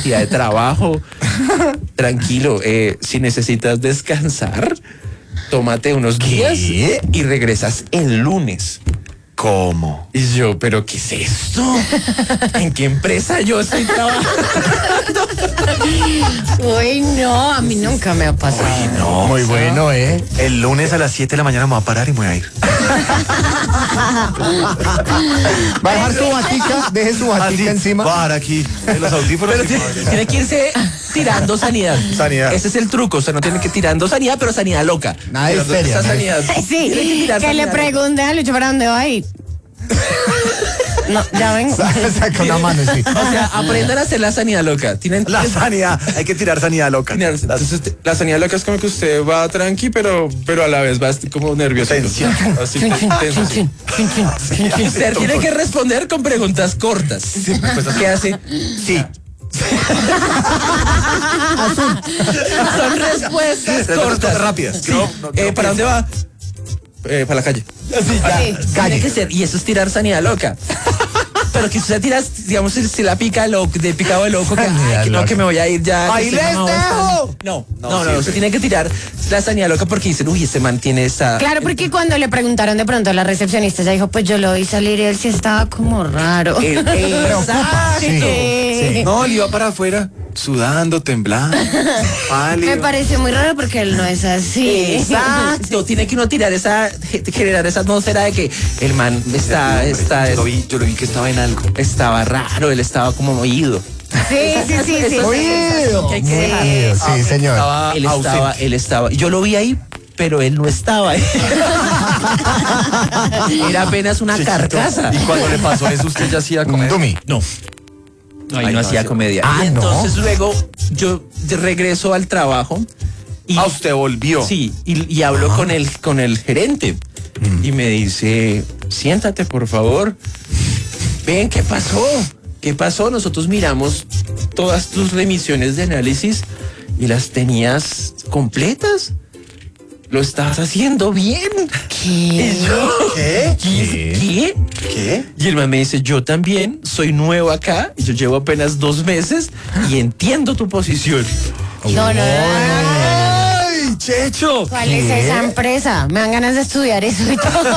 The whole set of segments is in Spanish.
cantidad de trabajo. Tranquilo, si necesitas descansar, tómate unos días y regresas el lunes. ¿Cómo? Y yo, ¿pero qué es esto? ¿En qué empresa yo estoy trabajando? Uy, no, a mí nunca me ha pasado. No, Muy bueno, el lunes a las 7 de la mañana me voy a parar y me voy a ir. Va a dejar su batica, deje su batica encima. Voy a dejar aquí los audífonos. Pero tiene que irse tirando sanidad. Sanidad. Ese es el truco, o sea, no tiene que tirando sanidad, pero sanidad loca. Nada de Tirando feria, esa nada de- sanidad. Sí, Tiene tirar que le sanidad pregunte a Lucho para dónde va a ir. No, ya ven. Saca una mano, sí. loca. O sea, aprendan a hacer la sanidad loca. Tienen La sanidad, hay que tirar sanidad loca. Entonces, la sanidad loca es como que usted va tranqui, pero a la vez va como nervioso. Tensión. Así, tenso, sí. Y usted tiene que responder con preguntas cortas. ¿Qué hace? Sí. Son respuestas cortas. Rápidas. Sí. ¿Para dónde va? Para la calle. Tiene que ser, y eso es tirar sanidad loca. Pero que usted tira, digamos, si la pica de picado de loco, que, ay, que no, que me voy a ir ya. ¡Ahí les dejo! No, usted tiene que tirar la sanidad loca porque dicen, uy, ese man tiene esa. Claro, porque cuando le preguntaron de pronto a la recepcionista, ella dijo, pues yo lo vi salir y él sí estaba como raro. Exacto. Sí. No, él iba para afuera, sudando, temblando, pálido. Me pareció muy raro porque él no es así. Exacto, tiene que uno generar esa atmósfera de que el man Yo lo vi que estaba en algo. estaba raro, él estaba como oído. Sí. Oído. Que hay que dejar. Oído, sí, señor. Él estaba, yo lo vi ahí, pero él no estaba ahí. Era apenas una carcasa. Y cuando le pasó eso, usted ya hacía Un comer. dummy. No. Ahí Ay, no no hacía hacía- comedia. Ah, y ¿no? entonces luego yo regreso al trabajo y Usted volvió. sí, y hablo con el gerente y me dice, siéntate por favor. Ven, ¿qué pasó? ¿Qué pasó? Nosotros miramos todas tus remisiones de análisis y las tenías completas. Lo estás haciendo bien. ¿Qué? Y yo, ¿Qué? ¿Qué? ¿Qué? Y el man me dice, yo también soy nuevo acá, y yo llevo apenas 2 meses y entiendo tu posición. No. ¡Ay, Checho! ¿Cuál es esa empresa? Me dan ganas de estudiar eso y todo.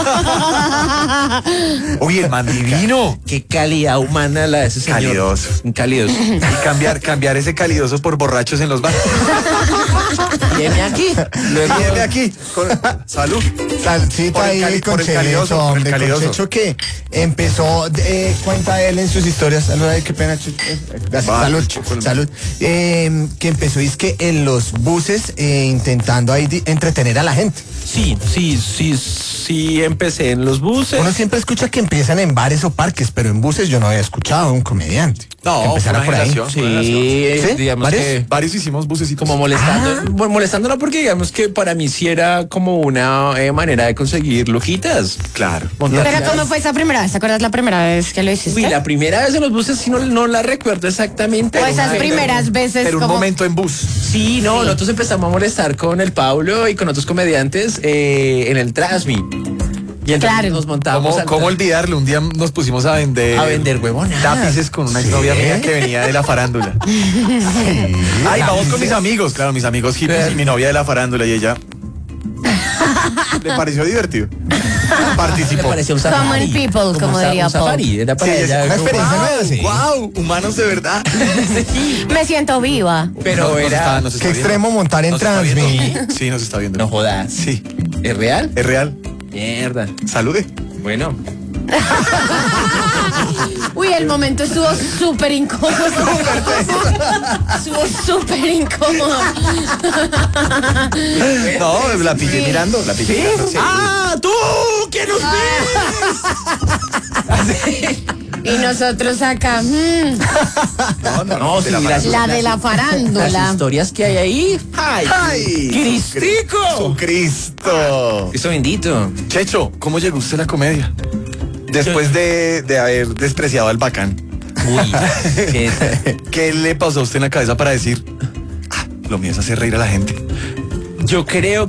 Oye, el man divino. Qué calidad humana la de ese señor. Calidoso. Un calidoso. Y cambiar ese calidoso por borrachos en los bares. Viene aquí. Luego, Viene aquí. Salud. Salsita Por el ahí con por el Checho, calidoso, por el hombre, con calidoso. Checho que empezó, cuenta él en sus historias, ay, qué pena, Checho. Gracias, Vale, salud, Checho, salud. Que empezó, es que en los buses intentando ahí entretener a la gente. Sí, empecé en los buses. Uno siempre escucha que empiezan en bares o parques, pero en buses yo no había escuchado a un comediante. No, que empezara fue por una ahí. generación. Sí, ¿Sí? digamos ¿Varios? que Varios hicimos bucecitos. como molestando, bueno, molestando no, porque digamos que para mí sí era como una manera de conseguir loquitas. Claro. Pero ¿cómo fue esa primera vez? ¿Te acuerdas la primera vez que lo hiciste? Uy, la primera vez en los buses sí no la recuerdo exactamente. O esas primeras veces Pero un como... momento en bus. Sí, no, nosotros empezamos a molestar con el Pablo y con otros comediantes en el Transmi. Y entonces Claro. nos montábamos ¿Cómo olvidarlo? Un día nos pusimos a vender huevonadas. lápices con una exnovia mía que venía de la farándula. Ay, vamos con mis amigos. Claro, mis amigos hippies y mi novia de la farándula y ella. Le pareció divertido. Me Participó. parecía un Common safari. people, como diría un safari. Era para Sí, ella, una como- experiencia nueva, sí. Wow, humanos de verdad. Sí, Me siento viva. pero Nos era... nos Qué viendo. extremo montar en Nos está viendo. Transmi. Sí, nos está viendo. No jodas. Sí, ¿Es real? es real. Mierda. Salude. Bueno. Uy, el momento estuvo súper incómodo. Estuvo súper incómodo. No, la pillé mirando. La pillé mirando. Sí. ¡Ah, tú! ¿Qué nos ves? Y nosotros acá, No, sí, la de la las farándula. historias que hay ahí. ¡Ay! ¡Ay! ¡Cristico! ¡Jesucristo! Cristo bendito. Checho, ¿cómo llegó usted a la comedia? Después de haber despreciado al bacán. Uy, ¿Qué le pasó a usted en la cabeza para decir, lo mío es hacer reír a la gente? yo creo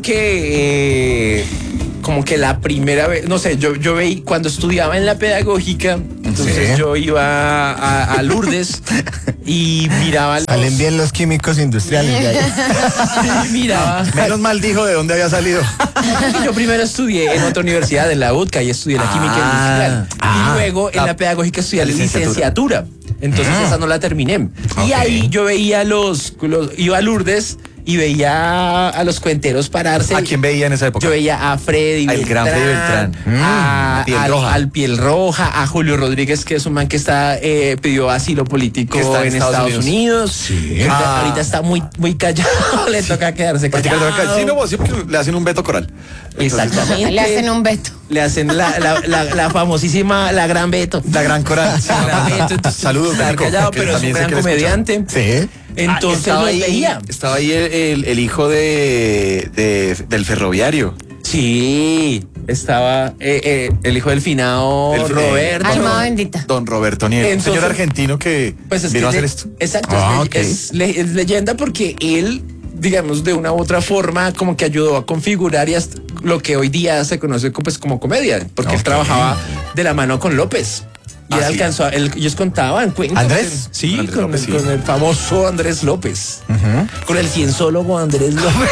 que como que la primera vez, no sé, yo veí cuando estudiaba en la pedagógica, Entonces Sí. yo iba a Lourdes y miraba Salen bien los químicos industriales de ahí. miraba. Menos mal dijo de dónde había salido. Yo primero estudié en otra universidad, en la UTCA, y estudié la química industrial. Y luego en la pedagógica estudié la licenciatura. Entonces esa no la terminé. Y ahí yo veía iba a Lourdes y veía a los cuenteros pararse. ¿A quién veía en esa época? Yo veía a Freddy El gran Freddy Beltrán. Piel Roja. Al Piel Roja, a Julio Rodríguez, que es un man que pidió asilo político Que está en Estados Unidos. Sí. Ahorita está muy callado, le toca quedarse Porque callado. sí, no, sí, porque le hacen un veto coral. Exactamente. Le hacen un veto. Le hacen la famosísima, la gran Beto. La gran coral. Sí, La gran Beto, entonces, Saludos, está Nico, callado, que pero es un también se gran quiere comediante. Sí. Entonces estaba lo ahí, veía. Estaba ahí el hijo del ferroviario. Sí, estaba el hijo del finado El Roberto. Alma bendita. Don Roberto Nieto, un Entonces, señor argentino que Pues es vino a que hacer esto. Exacto, Ah, ok. es leyenda porque él, digamos, de una u otra forma, como que ayudó a configurar lo que hoy día se conoce como comedia, porque él trabajaba de la mano con López. Y él sí. alcanzó, ellos contaban cuentos. ¿Andrés? Sí, Con Andrés con, López, sí. con el famoso Andrés López. Con el cienzólogo Andrés López.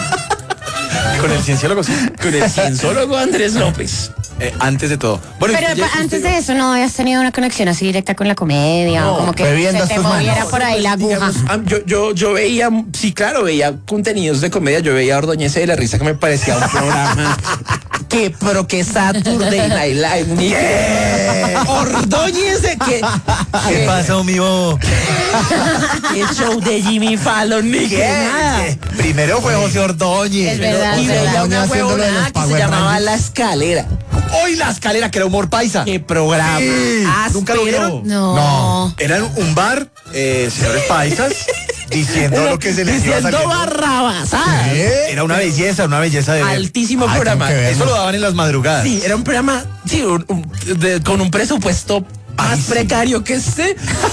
Con el cienciólogo, sí. Con el cienzólogo Andrés López. Antes de todo. Bueno, Pero usted ya- antes de eso no habías tenido una conexión así directa con la comedia, No, o como que fue viendo se te tus moviera manos. por ahí la aguja. Digamos, yo veía, sí, claro, veía contenidos de comedia. Yo veía a Ordóñez de la Risa, que me parecía un programa pero que Saturday Night Live. Ni Ordóñez de que ¿Qué pasó, mijo? el show de Jimmy Fallon, ni que nada. Primero fue José Ordóñez. Es verdad, Y es veía verdad. una Haciendo lo de huevonada los que se Power llamaba Rangers. La Escalera. Hoy la escalera, que era humor paisa. Qué programa. Sí, ¿nunca lo áspero. vieron? No. Era un bar, señores paisas, diciendo lo que se les iba Diciendo saliendo. barrabasadas. Era una belleza de ver. Altísimo Ay, programa. tengo que ver. Eso lo daban en las madrugadas. Sí, era un programa, sí, con un presupuesto más Bajísimo. precario que este.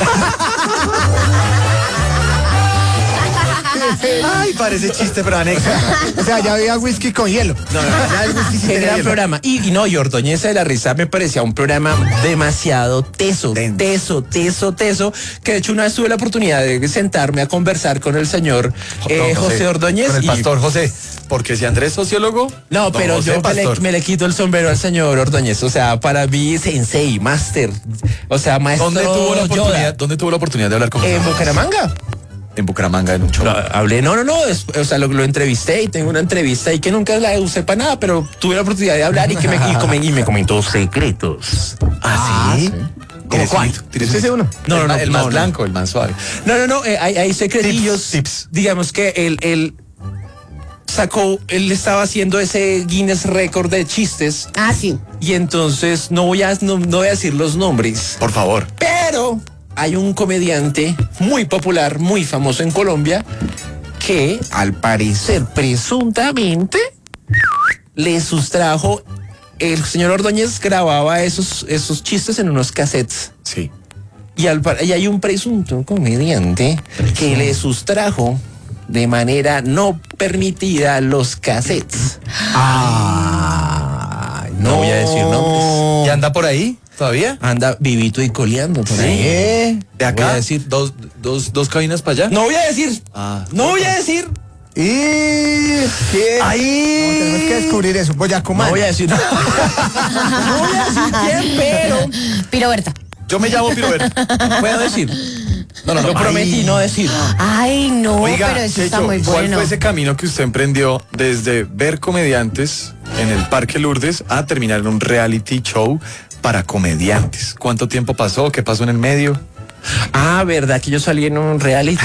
Ay, parece chiste, pero anexo. O sea, ya había whisky con hielo. No, ya el whisky sí Qué tenía gran hielo. programa. Y no, y Ordóñez de la Risa me parecía un programa demasiado teso, Denso. teso, que de hecho una vez tuve la oportunidad de sentarme a conversar con el señor Don José Ordóñez. Con el y- pastor José. Porque si Andrés es sociólogo. No, don pero José yo pastor. me le quito el sombrero al señor Ordóñez. O sea, para mí, sensei, máster. O sea, maestro Yoda. ¿Dónde tuvo la oportunidad de hablar con José? En Bucaramanga. En Bucaramanga, en un show. Hablé, no, o sea, lo entrevisté y tengo una entrevista y que nunca la usé para nada, pero tuve la oportunidad de hablar y que me comentó secretos. ¿Ah, sí? ¿Cómo cuál? ¿Tienes uno? No, El más no. blanco, el más suave. No, hay secretillos. Tips. Digamos que él estaba haciendo ese Guinness récord de chistes Ah, sí. y entonces no voy a decir los nombres, Por favor. pero hay un comediante muy popular, muy famoso en Colombia, que al parecer, presuntamente, le sustrajo. El señor Ordóñez grababa esos chistes en unos cassettes. Sí. Y hay un presunto comediante que le sustrajo de manera no permitida los cassettes. No voy a decir nombres. ¿Y anda por ahí todavía? Anda vivito y coleando por ahí. De Voy acá. a decir- dos cabinas para allá. No voy a decir. Ah. No voy a decir. ¿Y qué? Ahí. No, tenemos que descubrir eso. Boyacumán. No voy a decir. No voy a decir quién, pero Piro Berta. Yo me llamo Piroberto. puedo decir. No. Yo prometí no decir. Ay, no, Oiga, pero eso está Checho, muy ¿cuál bueno. fue ese camino que usted emprendió desde ver comediantes en el Parque Lourdes a terminar en un reality show para comediantes? ¿Cuánto tiempo pasó? ¿Qué pasó en el medio? Ah, verdad que yo salí en un reality.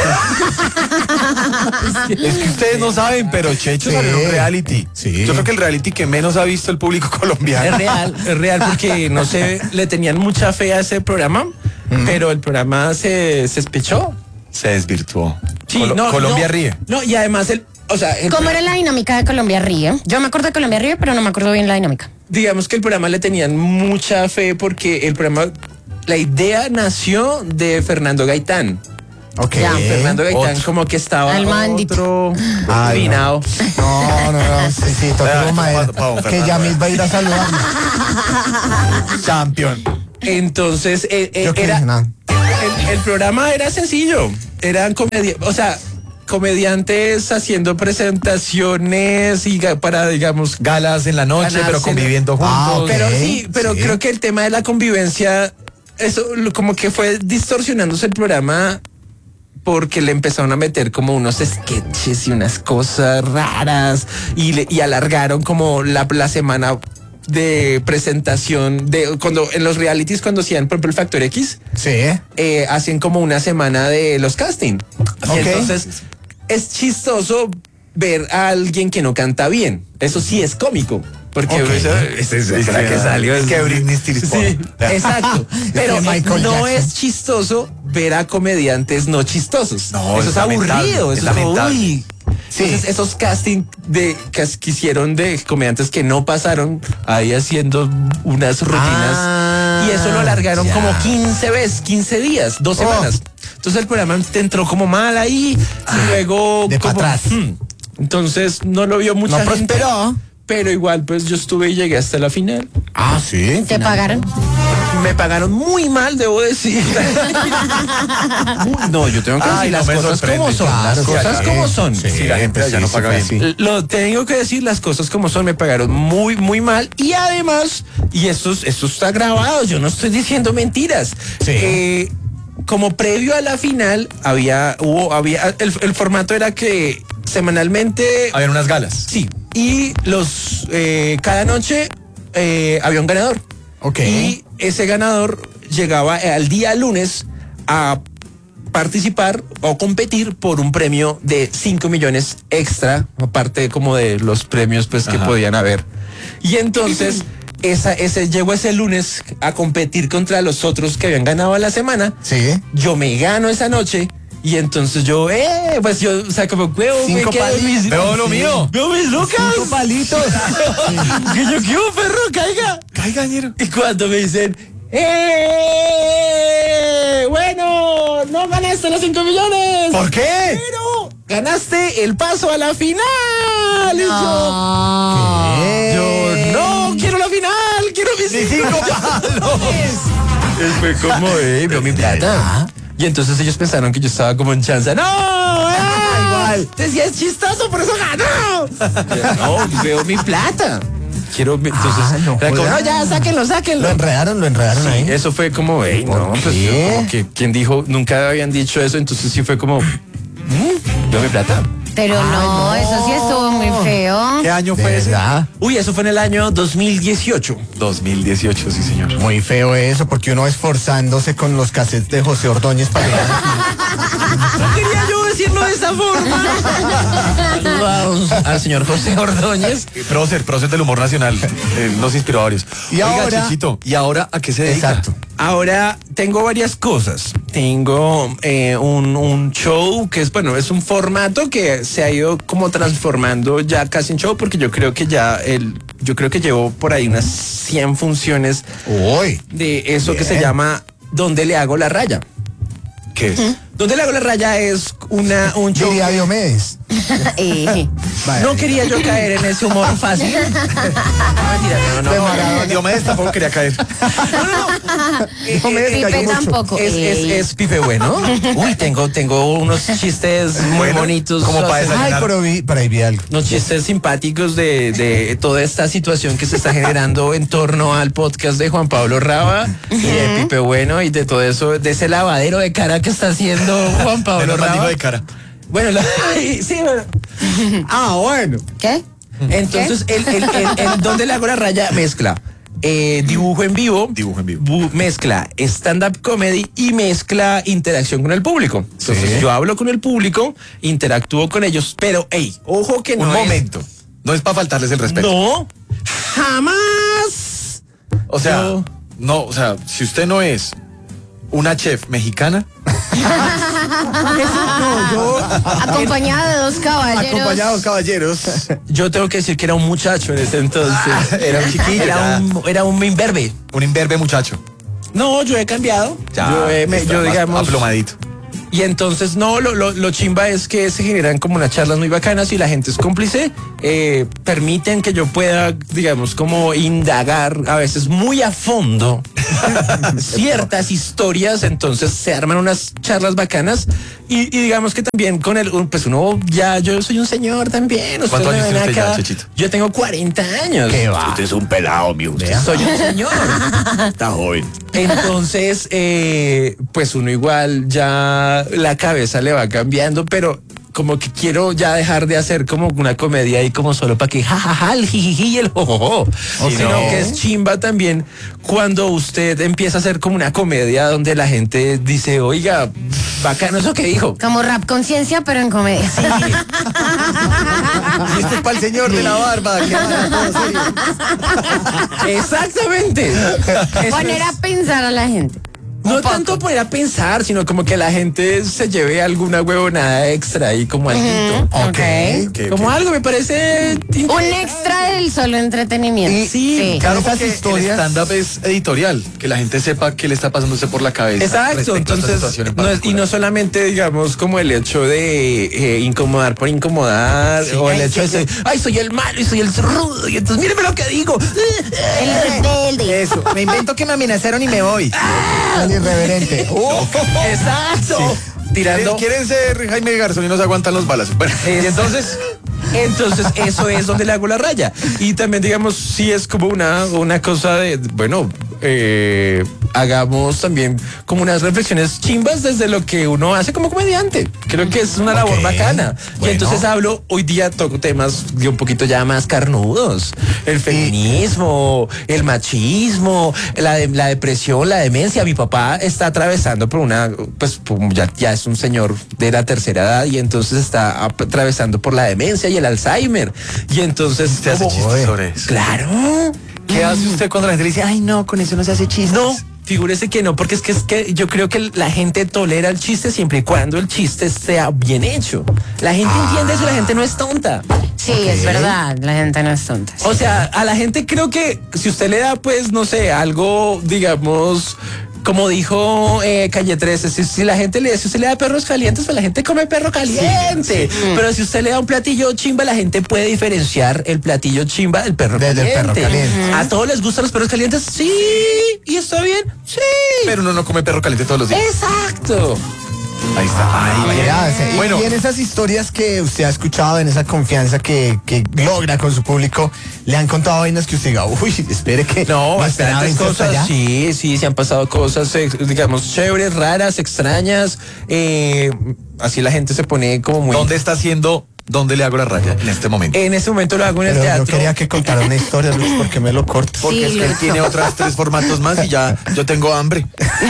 Es que ustedes no saben, pero Checho Sí. salió en un reality. Sí. Yo creo que el reality que menos ha visto el público colombiano. Es real porque no sé, le tenían mucha fe a ese programa, pero el programa se despechó. Se desvirtuó. Sí, Colombia no, ríe. No, y además ¿Cómo era la dinámica de Colombia Ríe? Yo me acuerdo de Colombia Ríe, pero no me acuerdo bien la dinámica. digamos que el programa le tenían mucha fe porque el programa, la idea nació de Fernando Gaitán. Ok. Ya. Fernando Gaitán Otro. como que estaba Al mandito. otro Ay, finado. No. Sí, toquemos madera. Pa' don Que Fernando. Yamil va a ir a saludarme. Champion. Entonces, Yo qué era, dije, nada. el programa era sencillo. Eran comediantes haciendo presentaciones y para, digamos, Galas en la noche, Galas pero en- conviviendo juntos. Ah, ok. pero sí, pero sí. creo que el tema de la convivencia, eso como que fue distorsionándose el programa porque le empezaron a meter como unos sketches y unas cosas raras y alargaron como la semana de presentación de cuando en los realities cuando hacían por ejemplo el Factor X Sí. hacen como una semana de los casting. Ok. Entonces es chistoso ver a alguien que no canta bien. Eso sí es cómico. Porque Ok. esa es la que salió. Es que Britney Spears. Sí, exacto. Pero Es que Michael no Jackson. es chistoso ver a comediantes no chistosos. No, eso es es aburrido. lamentable, Eso es es lamentable. uy. Sí. Entonces, esos castings que hicieron de comediantes que no pasaron ahí haciendo unas rutinas. Ah, Y eso lo alargaron ya. como 15 días, 2 semanas. Entonces el programa te entró como mal ahí y luego de pa' como, atrás. Entonces no lo vio mucha No gente. prosperó. Pero igual pues yo estuve y llegué hasta la final. Ah, sí. ¿Te pagaron? Me pagaron muy mal, debo decir. No, yo tengo que decir Ay, no las me cosas sorprende. como son. Claro, Las sí, cosas sí. como son. Sí, Sí, la gente pues ya no sí, paga fue bien. así. Lo tengo que decir, las cosas como son, me pagaron muy, muy mal. Y además, y esto está grabado, yo no estoy diciendo mentiras. Sí. Como previo a la final, el formato era que semanalmente, Habían unas galas. sí, y cada noche había un ganador. Ok. Y ese ganador llegaba al día lunes a participar o competir por un premio de 5 millones extra, aparte como de los premios pues que Ajá. podían haber. Y entonces llegó ese lunes a competir contra los otros que habían ganado a la semana. Sí. Yo me gano esa noche y entonces yo, pues yo, o sea, como huevo, me 5 quedo palitos. mis... Veo lo mío. Veo mis lucas. 5 palitos. Que yo quiero, perro, caiga. Caiga, ñero. Y cuando me dicen, bueno, no ganaste los 5 millones. ¿Por qué? Pero ganaste el paso a la final. Y yo no quiero la final, quiero mis 5 millones. Y fue como, veo mi plata. Y entonces ellos pensaron que yo estaba como en chanza. ¡No! Igual. Decía, es chistoso, por eso ganó. No, veo mi plata. Entonces, no era como, joda. no, ya, sáquenlo. Lo enredaron ahí. Eso fue como, no, pues qué? yo como que, ¿quién dijo? Nunca habían dicho eso, entonces sí fue como, veo mi plata. Pero no, eso sí estuvo muy feo. ¿Qué año ¿De fue ese? verdad? Uy, eso fue en el año 2018. 2018, sí, señor. Muy feo eso, porque uno esforzándose con los cassettes de José Ordóñez para llegar. No quería yo decirlo de esa forma. Saludos al señor José Ordóñez. Prócer del humor nacional. Nos inspiró a varios. Y Oiga, ahora- Chichito, ¿y ahora a qué se dedica? Exacto. Ahora tengo varias cosas. Tengo un show que es un formato que se ha ido como transformando ya casi en show porque yo creo que llevo por ahí unas 100 funciones Uy. de eso que se Bien. llama ¿Dónde le hago la raya? ¿Qué es? ¿Dónde le hago la raya? Es un show. Diría Diomedes. Vaya. No quería yo caer en ese humor fácil. No, De Maradona. Diomedes tampoco quería caer. Diomedes Pipe cayó mucho. tampoco. Es Pipe bueno. Uy, tengo unos chistes muy Bueno, bonitos. como para o sea, Ay, pero por ahí vi algo. unos chistes simpáticos de toda esta situación que se está generando en torno al podcast de Juan Pablo Raba y de Pipe Bueno y de todo eso, de ese lavadero de cara que está haciendo Juan Pablo Menos mal dijo Raba. de cara. Bueno, sí, bueno. Bueno. ¿Qué? Entonces, el ¿Dónde le hago la raya? Mezcla dibujo en vivo, mezcla stand-up comedy y mezcla interacción con el público. Entonces, Sí. yo hablo con el público, interactúo con ellos, pero, ojo que no Un es- momento. No es para faltarles el respeto. No, jamás. O sea, Yo- no, o sea, si usted no es una chef mexicana, Acompañada de dos caballeros. acompañados caballeros, Yo tengo que decir que era un muchacho en ese entonces. era un chiquillo, Era un imberbe. un imberbe muchacho. No, yo he cambiado. Yo Está digamos. aplomadito. Y entonces, no, lo chimba es que se generan como unas charlas muy bacanas y la gente es cómplice, permiten que yo pueda, digamos, como indagar a veces muy a fondo ciertas historias, entonces se arman unas charlas bacanas y digamos que también con pues uno ya, yo soy un señor también. ¿Cuántos años tiene usted ya, acá, Chechito? yo tengo 40 años. ¿Qué va? Usted es un pelado, mi usted. Soy un señor. Está joven. Entonces, pues uno igual ya la cabeza le va cambiando, pero como que quiero ya dejar de hacer como una comedia ahí como solo para que jajaja, el jijiji y el jojojo, sino que es chimba también cuando usted empieza a hacer como una comedia donde la gente dice, oiga, bacano eso que dijo. Como rap conciencia, pero en comedia. Sí. Este es para el señor de la barba. Que habla todo serio. Exactamente. Eso Poner a es- pensar a la gente. No tanto poner a pensar, sino como que la gente se lleve alguna huevonada extra y como alguito. Ok. Como algo me parece Un extra del solo entretenimiento. Y- sí, Claro, Esas porque historias- el stand-up es editorial, que la gente sepa qué le está pasándose por la cabeza. Exacto, respecto a esta entonces situación en no es, y particular. no solamente digamos como el hecho de incomodar por incomodar o el hecho de ser, ay, soy el malo y soy el rudo y entonces míreme lo que digo. El rebelde. Eso, me invento que me amenazaron y me voy. El irreverente. Exacto. Tirando. Quieren ser Jaime Garzón y no se aguantan los balas. Bueno, y entonces, Eso es donde le hago la raya. Y también, digamos, sí es como una cosa de, bueno, hagamos también como unas reflexiones chimbas desde lo que uno hace como comediante. Creo que es una labor bacana. Bueno. Y entonces hoy día toco temas de un poquito ya más carnudos. El feminismo, el machismo, la depresión, la demencia. Mi papá está atravesando por pues ya es un señor de la tercera edad y entonces está atravesando por la demencia y el Alzheimer. Y entonces, usted hace como- chistes sobre eso. claro. ¿Qué hace usted cuando la gente le dice, ay, no, con eso no se hace chiste? No, figúrese que no, porque es que yo creo que la gente tolera el chiste siempre y cuando el chiste sea bien hecho. La gente entiende eso, la gente no es tonta. Sí, es verdad. La gente no es tonta. O sea, a la gente creo que si usted le da, pues, no sé, algo, digamos, como dijo Calle 13, si la gente si usted le da perros calientes, pues la gente come perro caliente. Pero si usted le da un platillo chimba, la gente puede diferenciar el platillo chimba del perro Del caliente. perro caliente. ¿A todos les gustan los perros calientes? Sí. ¿Y está bien? Sí. Pero uno no come perro caliente todos los días. Exacto. Ahí está. Ahí Ya, sí. Bueno. Y en esas historias que usted ha escuchado, en esa confianza que logra con su público, le han contado vainas que usted diga, uy, espere que No, me esperaba bastantes irse hasta cosas. allá. Sí, se han pasado cosas, digamos, chéveres, raras, extrañas. Así la gente se pone como muy... ¿Dónde le hago la raya en este momento? En este momento lo hago en el Pero yo teatro. quería que contara una historia, Luis, porque me lo corto. Porque es que él tiene otras 3 formatos más y ya yo tengo hambre.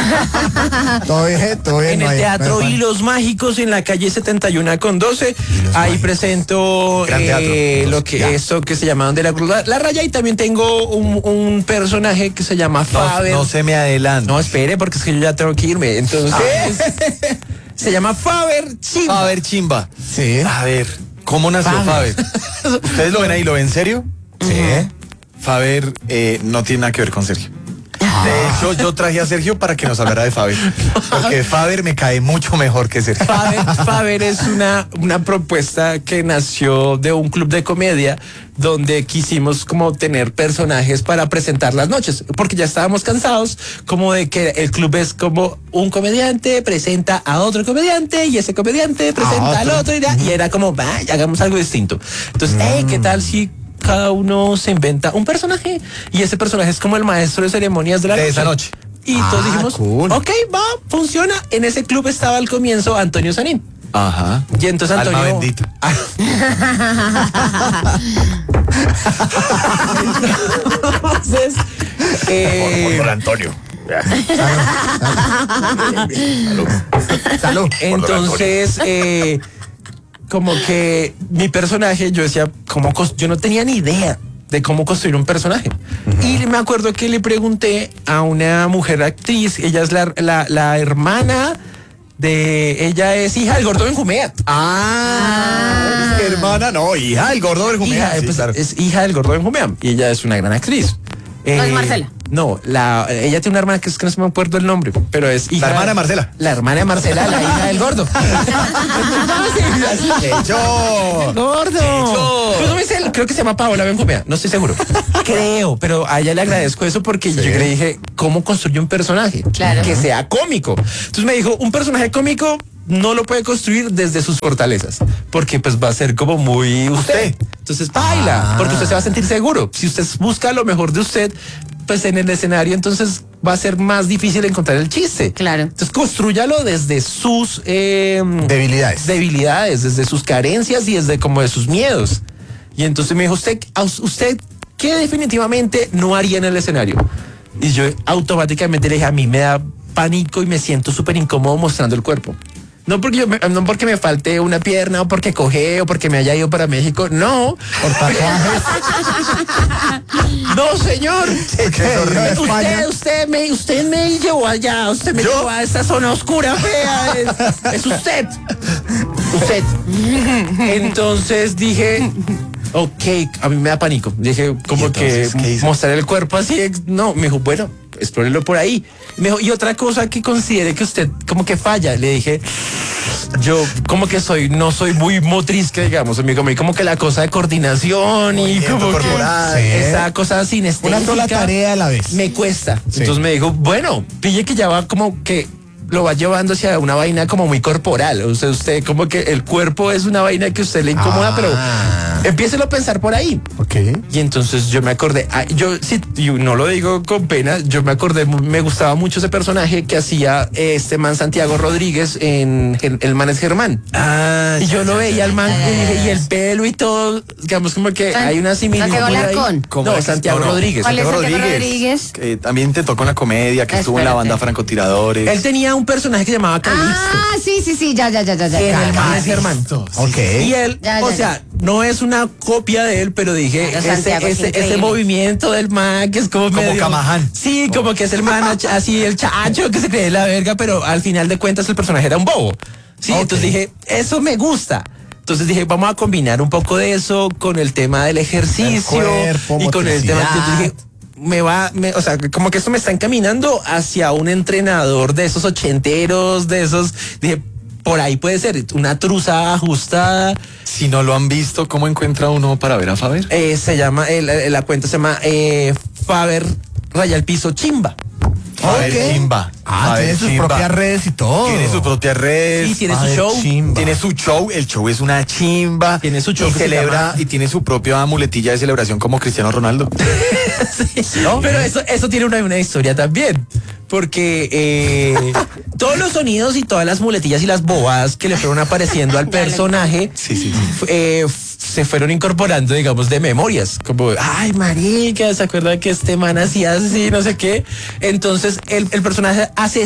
Todo bien, todo bien. En no el hay- Teatro no hay afán. Hilos Mágicos en la calle 71 con 12. Ahí presento Gran teatro. lo que eso que se llama Donde la raya, y también tengo un personaje que se llama Faber. No se me adelante. No, espere, porque es que yo ya tengo que irme. Entonces, se llama Faber Chimba. Faber Chimba. Sí. A ver, ¿cómo nació Faber? ¿Ustedes lo ven ahí? ¿Lo ven serio? Sí. Faber no tiene nada que ver con Sergio. De hecho, yo traje a Sergio para que nos hablara de Faber. Porque Faber me cae mucho mejor que Sergio. Faber es una propuesta que nació de un club de comedia donde quisimos como tener personajes para presentar las noches, porque ya estábamos cansados como de que el club es como un comediante presenta a otro comediante y ese comediante presenta al otro y era como, vaya, hagamos algo distinto. Entonces, ¿qué tal si cada uno se inventa un personaje y ese personaje es como el maestro de ceremonias de la De esa noche? Y todos dijimos, cool. ok, va, funciona. En ese club estaba al comienzo Antonio Sanín. Ajá. Y entonces Antonio... Alma bendita. Entonces, Antonio. Salud. entonces como que mi personaje, yo decía, yo no tenía ni idea de cómo construir un personaje. Y me acuerdo que le pregunté a una mujer actriz, ella es la hermana ella es hija del gordo Benjumea. Es que hermana, no, hija, el gordo del Hija, sí, pues, claro. es hija del gordo Benjumea y ella es una gran actriz. No es Marcela. No, ella tiene una hermana que es que no se me acuerdo el nombre, pero es hija. La hermana de Marcela. La hermana de Marcela, la hija del gordo. Gordo. Pues no me sé, creo que se llama Paola Benjumea, no estoy seguro. Creo, pero a ella le agradezco eso porque yo le dije, ¿cómo construye un personaje? Claro. Que sea cómico. Entonces me dijo, un personaje cómico no lo puede construir desde sus fortalezas, porque pues va a ser como muy usted. Entonces baila, porque usted se va a sentir seguro. Si usted busca lo mejor de usted, pues en el escenario, entonces va a ser más difícil encontrar el chiste. Claro. Entonces construyalo desde sus Debilidades. desde sus carencias y desde como de sus miedos. Y entonces me dijo, usted ¿qué definitivamente no haría en el escenario? Y yo automáticamente le dije, a mí me da pánico y me siento súper incómodo mostrando el cuerpo. No porque no porque me falte una pierna o porque coge o porque me haya ido para México, no. Por tatuajes. No, señor. España. Usted me llevó allá, usted me llevó a esta zona oscura, fea. Es usted. Usted. Entonces dije, ok, a mí me da pánico. Dije, como entonces, que ¿qué hizo? mostrar el cuerpo así. No, me dijo, bueno, explórelo por ahí. Me dijo, y otra cosa que considere que usted como que falla. Le dije, yo como que no soy muy motriz, que digamos, amigo, como que la cosa de coordinación y como corporal. que Sí. esa cosa sinestésica. Una sola tarea a la vez. Me cuesta. Sí. Entonces me dijo, bueno, pille que ya va como que lo va llevando hacia una vaina como muy corporal. O sea, usted como que el cuerpo es una vaina que usted le incomoda, pero empiécelo a pensar por ahí. Ok. Y entonces yo me acordé, yo sí, y no lo digo con pena, yo me acordé, me gustaba mucho ese personaje que hacía este man Santiago Rodríguez en El Man es Germán. Y yo lo veía al man y dije, y el pelo y todo, digamos como que hay una similitud. Santiago ahí. Larcón. ¿Cómo No, es? Santiago No, no. Rodríguez. ¿Cuál es Santiago Santiago Rodríguez? Que también intentó con la comedia, que estuvo en la banda Francotiradores. Él tenía un personaje que se llamaba Calixto. Ah, sí, ya. En El Man es Germán. Ok. Y él, Ya, o ya, sea, no es una copia de él, pero dije, Pero Santiago es ese increíble. movimiento del man que es como medio... Camaján. Sí, como que es el man así, el chacho que se cree la verga, pero al final de cuentas el personaje era un bobo. Sí, Ok. entonces dije, eso me gusta. Entonces dije, vamos a combinar un poco de eso con el tema del ejercicio El cuerpo, y con el tema... motricidad. Entonces dije, o sea, como que esto me está encaminando hacia un entrenador de esos ochenteros, de esos... Dije, por ahí puede ser una truza ajustada. Si no lo han visto, ¿cómo encuentra uno para ver a Faber? Se llama, la cuenta se llama Faber Raya al Piso Chimba. Faber Ok. Chimba. Faber Tiene sus Chimba. propias redes y todo. Tiene sus propias redes. Sí, tiene su Faber show. Chimba. Tiene su show, el show es una chimba. Tiene su show y que se celebra llama- y tiene su propia muletilla de celebración como Cristiano Ronaldo. Sí, pero eso tiene una historia también. Porque todos los sonidos y todas las muletillas y las bobadas que le fueron apareciendo al personaje Sí. se fueron incorporando, digamos, de memorias. Como, ay, marica, ¿se acuerda que este man hacía así, no sé qué? Entonces, el personaje hace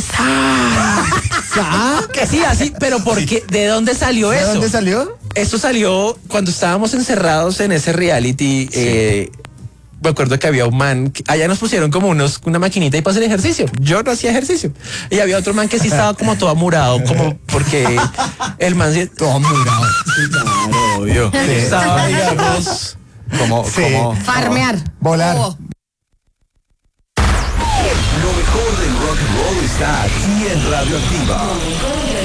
que sí, así, pero ¿por qué? ¿De dónde salió ¿De eso? dónde salió? Esto salió cuando estábamos encerrados en ese reality. Me acuerdo que había un man, allá nos pusieron como una maquinita y para hacer ejercicio. Yo no hacía ejercicio. Y había otro man que sí estaba como todo amurado, como porque el man sí- Todo murado. Obvio. estaba, digamos, Como, Sí. como Farmear. Volar. Oh. Lo mejor del rock and roll está aquí en Radio Activa.